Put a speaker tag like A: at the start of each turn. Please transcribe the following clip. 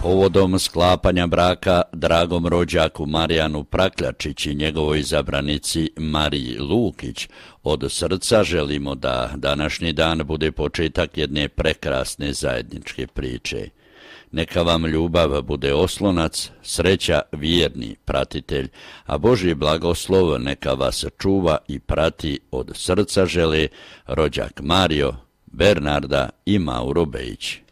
A: Povodom sklapanja braka dragom rođaku Marijanu Prakljačić i njegovoj izabranici Mariji Lukić od srca želimo da današnji dan bude početak jedne prekrasne zajedničke priče. Neka vam ljubav bude oslonac, sreća vjerni pratitelj, a Božji blagoslov neka vas čuva i prati od srca žele rođak Mario, Bernarda i Mauro Bejić.